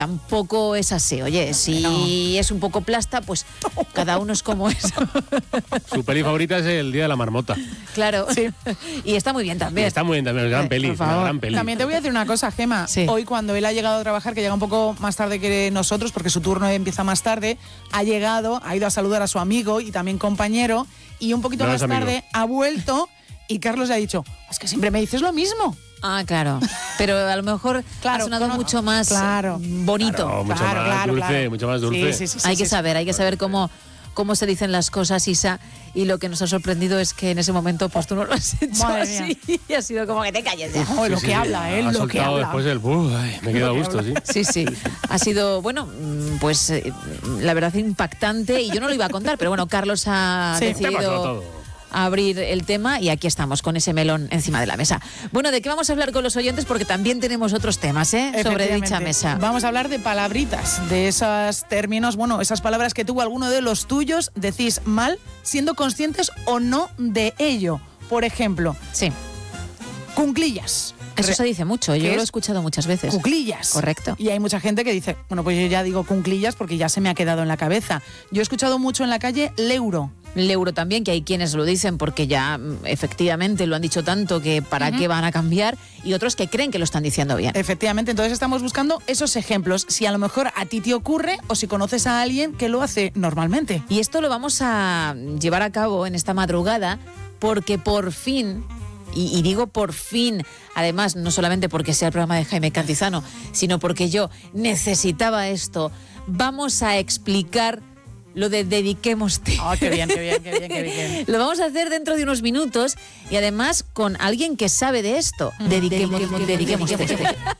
Tampoco es así, oye, si es un poco plasta, pues cada uno es como es. Su peli favorita es El Día de la Marmota. Claro, sí. Y está muy bien también. Está muy bien también, gran peli, una gran peli. También te voy a decir una cosa, Gema. Sí. Hoy cuando él ha llegado a trabajar, que llega un poco más tarde que nosotros, porque su turno empieza más tarde, ha ido a saludar a su amigo y también compañero, y un poquito más tarde ha vuelto y Carlos le ha dicho, es que siempre me dices lo mismo. Ah, claro. Pero a lo mejor ha sonado mucho más bonito. Claro, mucho más dulce. Sí, hay que saber cómo se dicen las cosas, Isa, y lo que nos ha sorprendido es que en ese momento pues tú no lo has hecho así y ha sido como que te calles ya. Lo que habla, lo que habla. Después me queda a gusto, sí. Sí. Ha sido, bueno, pues la verdad impactante y yo no lo iba a contar, pero bueno, Carlos ha decidido abrir el tema y aquí estamos con ese melón encima de la mesa. Bueno, ¿de qué vamos a hablar con los oyentes? Porque también tenemos otros temas sobre dicha mesa. Vamos a hablar de palabritas, de esos términos, esas palabras que tú o alguno de los tuyos decís mal, siendo conscientes o no de ello. Por ejemplo, cunclillas. Eso se dice mucho, yo lo he escuchado muchas veces. Cuclillas. Correcto. Y hay mucha gente que dice, pues yo ya digo cunclillas porque ya se me ha quedado en la cabeza. Yo he escuchado mucho en la calle leuro. Leuro también, que hay quienes lo dicen porque ya efectivamente lo han dicho tanto que para qué van a cambiar, y otros que creen que lo están diciendo bien. Efectivamente, entonces estamos buscando esos ejemplos, si a lo mejor a ti te ocurre o si conoces a alguien que lo hace normalmente. Y esto lo vamos a llevar a cabo en esta madrugada porque por fin, y digo por fin, además no solamente porque sea el programa de Jaime Cantizano, sino porque yo necesitaba esto, vamos a explicar lo de dediquémoste. Qué bien. Lo vamos a hacer dentro de unos minutos y además con alguien que sabe de esto. Dediquémoste.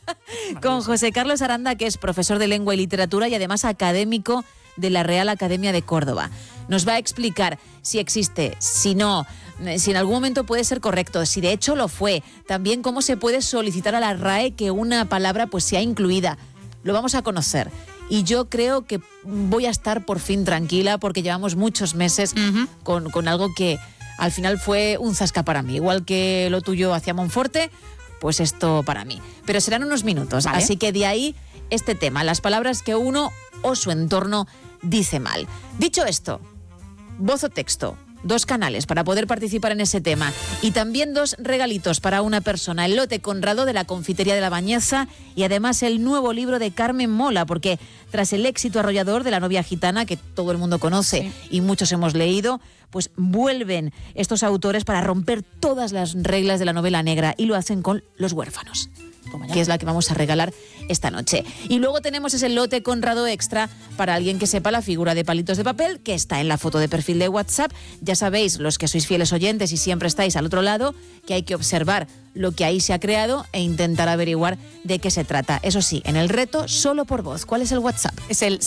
Con José Carlos Aranda, que es profesor de Lengua y Literatura y además académico de la Real Academia de Córdoba. Nos va a explicar si existe, si no, si en algún momento puede ser correcto, si de hecho lo fue, también cómo se puede solicitar a la RAE que una palabra pues sea incluida. Lo vamos a conocer. Y yo creo que voy a estar por fin tranquila porque llevamos muchos meses con algo que al final fue un zasca para mí. Igual que lo tuyo hacia Monforte, pues esto para mí. Pero serán unos minutos, ¿vale? Así que de ahí este tema, las palabras que uno o su entorno dice mal. Dicho esto, voz o texto. 2 canales para poder participar en ese tema y también 2 regalitos para una persona, el lote Conrado de la Confitería de la Bañeza y además el nuevo libro de Carmen Mola, porque tras el éxito arrollador de La novia gitana, que todo el mundo conoce y muchos hemos leído, pues vuelven estos autores para romper todas las reglas de la novela negra y lo hacen con Los huérfanos, que es la que vamos a regalar esta noche. Y luego tenemos ese lote Conrado extra para alguien que sepa la figura de palitos de papel, que está en la foto de perfil de WhatsApp. Ya sabéis, los que sois fieles oyentes y siempre estáis al otro lado, que hay que observar lo que ahí se ha creado e intentar averiguar de qué se trata. Eso sí, en el reto, solo por voz. ¿Cuál es el WhatsApp? Es el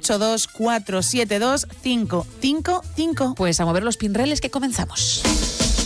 682-472-555. Pues a mover los pinreles que comenzamos.